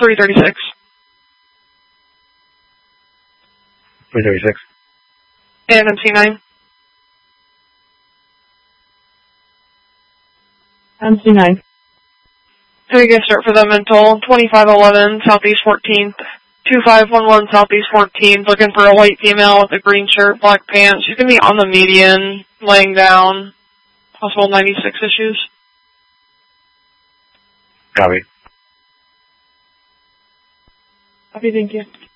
336. 336. And MC9. MC9. So you guys start for the mental, 2511 Southeast 14th, 2511 Southeast 14th, looking for a white female with a green shirt, black pants. She's going to be on the median, laying down, possible 96 issues. Copy. Copy, thank you.